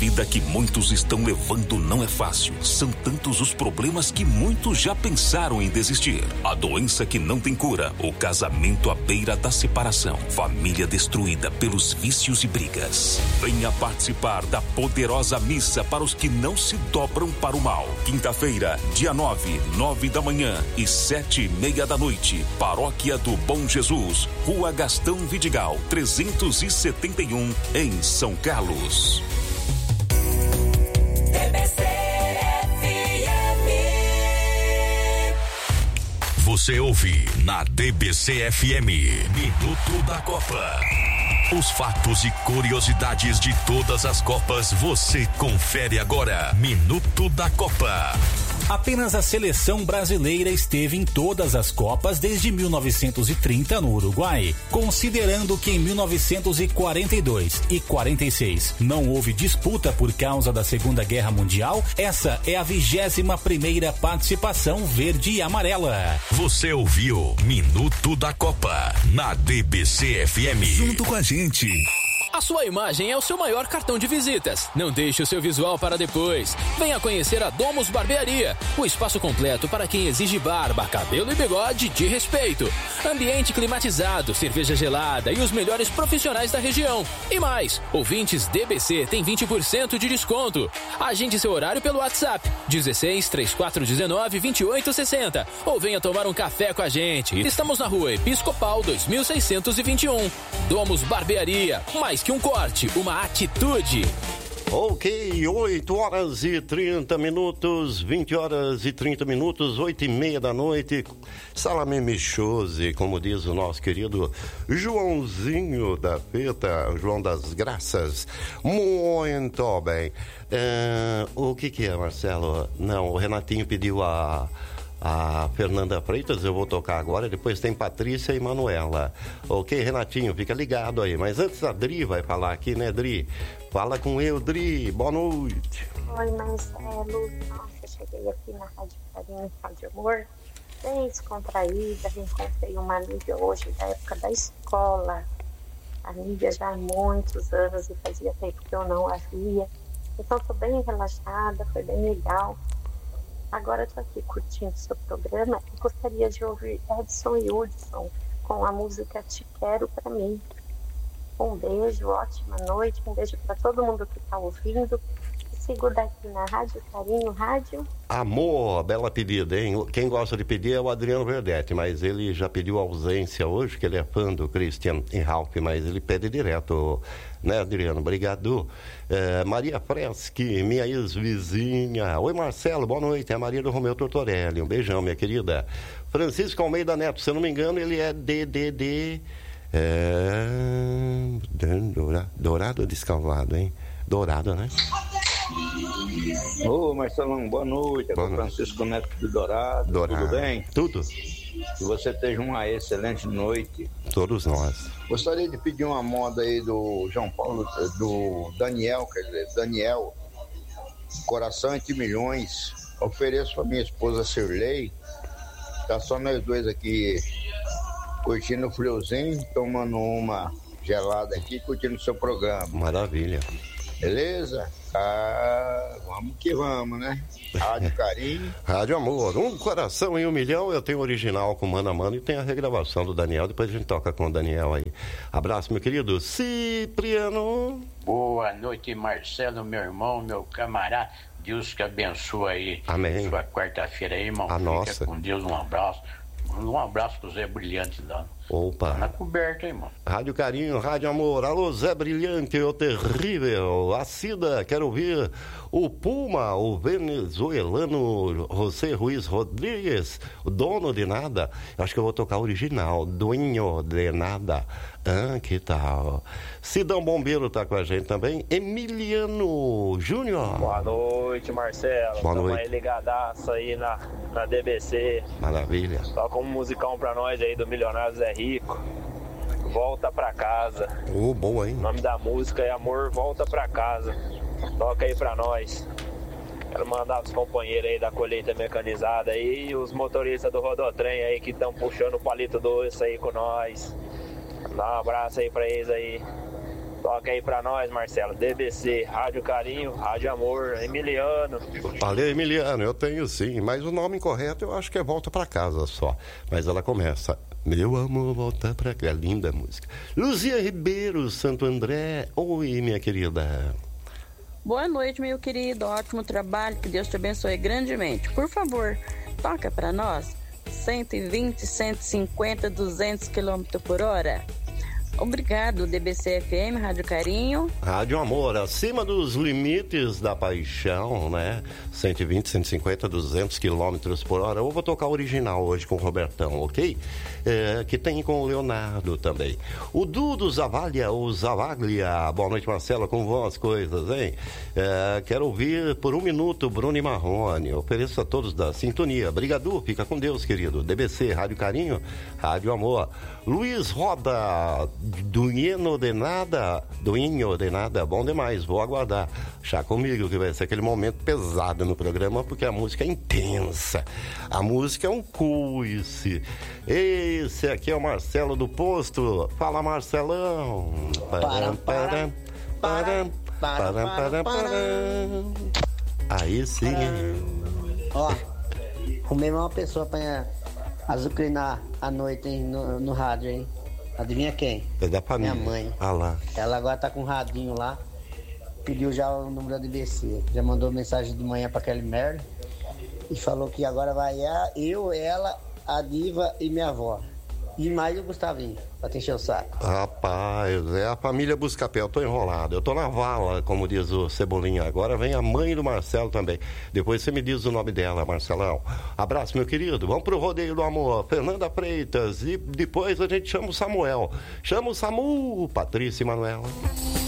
vida que muitos estão levando não é fácil. São tantos os problemas que muitos já pensaram em desistir. A doença que não tem cura, o casamento à beira da separação, família destruída pelos vícios e brigas. Venha participar da poderosa missa para os que não se dobram para o mal. Quinta-feira, dia 9 da manhã e 7:30 da noite. Paróquia do Bom Jesus, Rua Gastão Vidigal, 371, em São Carlos. Você ouve na DBC-FM, Minuto da Copa. Os fatos e curiosidades de todas as Copas você confere agora. Minuto da Copa. Apenas a seleção brasileira esteve em todas as Copas desde 1930 no Uruguai. Considerando que em 1942 e 46 não houve disputa por causa da Segunda Guerra Mundial, essa é a 21ª participação verde e amarela. Você ouviu Minuto da Copa na DBC-FM. Junto com a gente. A sua imagem é o seu maior cartão de visitas. Não deixe o seu visual para depois. Venha conhecer a Domus Barbearia, o espaço completo para quem exige barba, cabelo e bigode de respeito. Ambiente climatizado, cerveja gelada e os melhores profissionais da região. E mais, ouvintes DBC têm 20% de desconto. Agende seu horário pelo WhatsApp 16 3419 2860 ou venha tomar um café com a gente. Estamos na Rua Episcopal 2621. Domus Barbearia, mais que um corte, uma atitude. Ok, 8 horas e 30 minutos, 20 horas e 30 minutos, 8:30 da noite. Salame Michose, como diz o nosso querido Joãozinho da Feta, João das Graças. Muito bem. O que é, Marcelo? Não, o Renatinho pediu a Fernanda Freitas, eu vou tocar agora, depois tem Patrícia e Manuela. Ok, Renatinho, fica ligado aí. Mas antes a Dri vai falar aqui, né, Dri? Fala com eu, Dri. Boa noite. Oi, Marcelo. Nossa, cheguei aqui na Rádio Carinho, Rádio Amor, bem descontraída. Encontrei uma amiga hoje da época da escola. Amiga já há muitos anos e fazia tempo que eu não a via. Então, tô bem relaxada, foi bem legal. Agora eu tô aqui curtindo o seu programa e gostaria de ouvir Edson e Hudson com a música Te Quero Pra Mim. Um beijo, ótima noite, um beijo para todo mundo que tá ouvindo. Sigo daqui na Rádio Carinho, Rádio Amor, bela pedida, hein? Quem gosta de pedir é o Adriano Verdetti, mas ele já pediu ausência hoje, que ele é fã do Christian e Ralph, mas ele pede direto, né, Adriano? Obrigado. Maria Freschi, minha ex-vizinha. Oi, Marcelo, boa noite. É a Maria do Romeu Tortorelli. Um beijão, minha querida. Francisco Almeida Neto, se eu não me engano, ele é DDD. Dourado Descalvado, hein? Dourado, né? Ô, Marcelão, boa noite. É o Francisco Neto do Dourado. Tudo bem? Tudo. Que você tenha uma excelente noite. Todos nós. Gostaria de pedir uma moda aí do João Paulo, do Daniel, Daniel, Coração entre Milhões. Ofereço pra minha esposa Cirlei. Tá só nós dois aqui curtindo o friozinho, tomando uma gelada aqui, curtindo o seu programa. Maravilha. Beleza? Vamos que vamos, né? Rádio Carinho. Rádio Amor. Um Coração em 1 Milhão. Eu tenho o original com Mano a Mano e tem a regravação do Daniel. Depois a gente toca com o Daniel aí. Abraço, meu querido Cipriano. Boa noite, Marcelo, meu irmão, meu camarada. Deus que abençoe aí. Amém. Sua quarta-feira aí, irmão. A Fica nossa. com Deus, um abraço. Um abraço pro Zé Brilhante lá. Opa. Tá na coberta, hein, mano. Rádio Carinho, Rádio Amor. Alô, Zé Brilhante, o terrível. A Cida, quero ouvir o Puma, o venezuelano José Ruiz Rodrigues, o dono de nada. Eu acho que eu vou tocar o original, Dueño de Nada. Que tal? Sidão Bombeiro tá com a gente também. Emiliano Júnior. Boa noite, Marcelo. Boa noite. Tamo aí ligadaço aí na DBC. Maravilha. Toca um musicão pra nós aí do Milionário Zé Rico. Volta pra casa. Boa, hein? O nome da música é Amor, Volta Pra Casa. Toca aí pra nós. Quero mandar os companheiros aí da colheita mecanizada aí e os motoristas do Rodotrem aí que estão puxando o palito doce aí com nós. Dá um abraço aí pra eles aí. Toca aí pra nós, Marcelo. DBC, Rádio Carinho, Rádio Amor, Emiliano. Valeu, Emiliano, eu tenho sim, mas o nome incorreto eu acho que é Volta Pra Casa só. Mas ela começa, meu amor, volta pra casa. Linda música. Luzia Ribeiro, Santo André. Oi, minha querida. Boa noite, meu querido. Ótimo trabalho, que Deus te abençoe grandemente. Por favor, toca pra nós 120, 150, 200 km por hora. Obrigado, DBC-FM, Rádio Carinho. Rádio Amor, acima dos limites da paixão, né? 120, 150, 200 quilômetros por hora. Eu vou tocar original hoje com o Robertão, ok? Que tem com o Leonardo também. O Dudu Zavaglia, ou Zavaglia. Boa noite, Marcelo, como vão as coisas, hein? Quero ouvir por um minuto Bruno e Marrone. Ofereço a todos da sintonia. Brigadu, fica com Deus, querido. DBC, Rádio Carinho, Rádio Amor. Luiz Roda, Duinho de nada, bom demais, vou aguardar. Chá comigo, que vai ser aquele momento pesado no programa, porque a música é intensa. A música é um coice. Esse aqui é o Marcelo do Posto. Fala, Marcelão. Aí sim. Ó, arrumei uma pessoa pra azucrinar à noite, hein, no rádio, hein? Adivinha quem? É da família. Minha mãe. Ah lá. Ela agora tá com um radinho lá. Pediu já o número da DBC. Já mandou mensagem de manhã pra Kelly Merle. E falou que agora vai eu, ela, a Diva e minha avó. E mais o Gustavinho, pra te encher o saco. Rapaz, é a família Buscapé. Eu tô enrolado. Eu tô na vala, como diz o Cebolinha. Agora vem a mãe do Marcelo também. Depois você me diz o nome dela, Marcelão. Abraço, meu querido. Vamos pro Rodeio do Amor. Fernanda Freitas. E depois a gente chama o Samuel. Chama o Samu, Patrícia e Manuela.